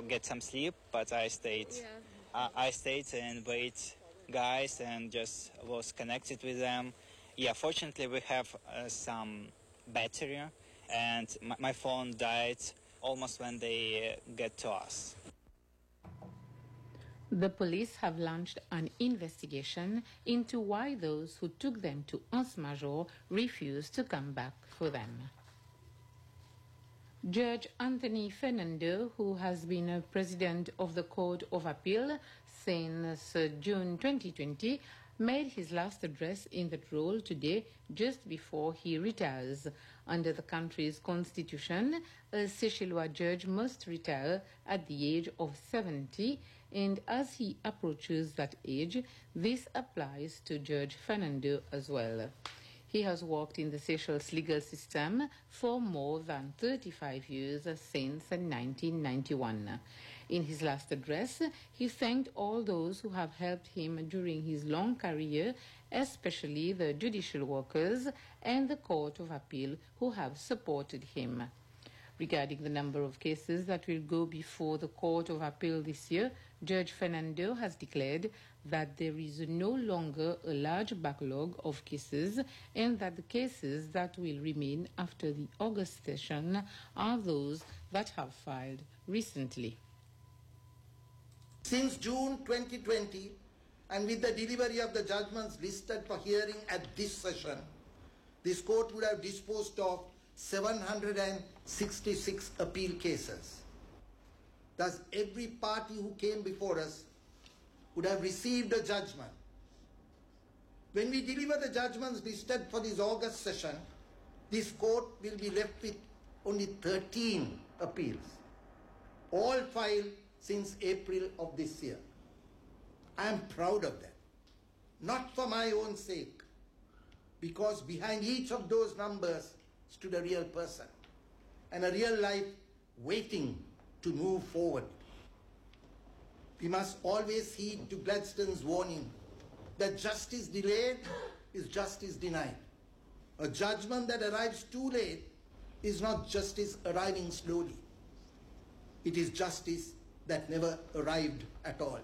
get some sleep, but I stayed. Yeah. I stayed and wait guys and just was connected with them. Yeah, fortunately we have some battery, and my phone died almost when they get to us. The police have launched an investigation into why those who took them to Anse Major refused to come back for them. Judge Anthony Fernando, who has been president of the Court of Appeal since June 2020, made his last address in that role today, just before he retires. Under the country's constitution, a Seychellois judge must retire at the age of 70, and as he approaches that age, this applies to Judge Fernando as well. He has worked in the Seychelles legal system for more than 35 years since 1991. In his last address, he thanked all those who have helped him during his long career, especially the judicial workers and the Court of Appeal who have supported him. Regarding the number of cases that will go before the Court of Appeal this year, Judge Fernando has declared that there is no longer a large backlog of cases and that the cases that will remain after the August session are those that have filed recently. Since June 2020, and with the delivery of the judgments listed for hearing at this session, this court would have disposed of 766 appeal cases. Thus, every party who came before us would have received a judgment. When we deliver the judgments listed for this August session, this court will be left with only 13 appeals, all filed since April of this year. I am proud of that, not for my own sake, because behind each of those numbers stood a real person and a real life waiting to move forward. We must always heed to Gladstone's warning that justice delayed is justice denied. A judgment that arrives too late is not justice arriving slowly. It is justice that never arrived at all.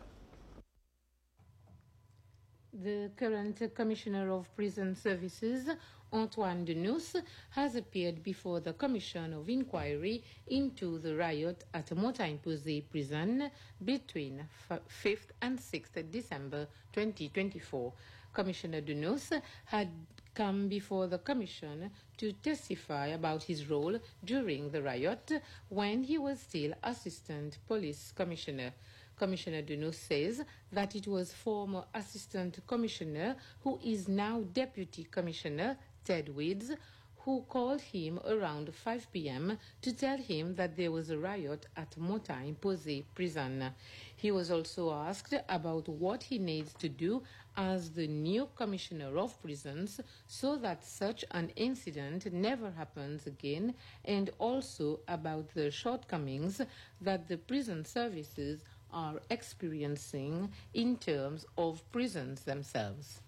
The current Commissioner of Prison Services, Antoine Denous, has appeared before the Commission of Inquiry into the riot at Montagne-Posay prison between 5th and 6th December 2024. Commissioner Denous had come before the Commission to testify about his role during the riot when he was still Assistant Police Commissioner. Commissioner Denous says that it was former Assistant Commissioner, who is now Deputy Commissioner, Ted Weeds, who called him around 5 p.m. to tell him that there was a riot at Montagne-Posay prison. He was also asked about what he needs to do as the new Commissioner of Prisons so that such an incident never happens again, and also about the shortcomings that the prison services are experiencing in terms of prisons themselves.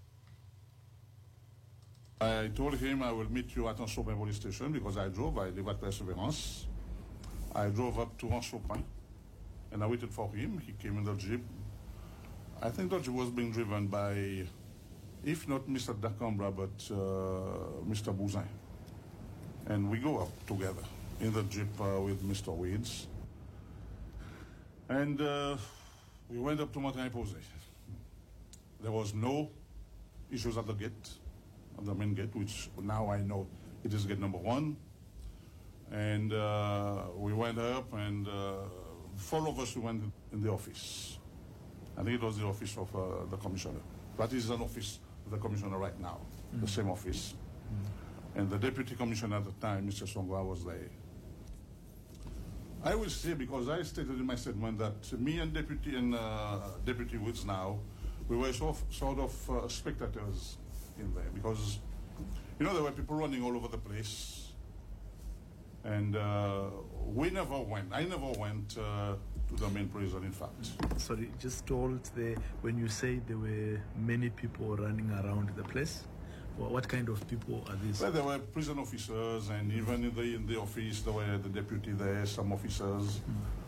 I told him I will meet you at Anse-Chaupin police station because I live at Perseverance. I drove up to Anse-Chaupin and I waited for him. He came in the Jeep. I think the Jeep was being driven by, if not Mr. Dacambra, but Mr. Bouzin. And we go up together in the Jeep with Mr. Weeds. And we went up to Montagne-Posay. There was no issues at the gate, at the main gate, which now I know it is gate number 1. And we went up, and 4 of us went in the office. I think it was the office of the commissioner. That is an office of the commissioner right now, the same office. And the deputy commissioner at the time, Mr. Songwa, was there. I will say, because I stated in my statement that me and Deputy Woods now, we were sort of spectators in there, because, you know, there were people running all over the place, and I never went to the main prison, in fact. Sorry, just told when you say there were many people running around the place, what kind of people are these? Well, there were prison officers, and even in the office there were the deputy there, some officers.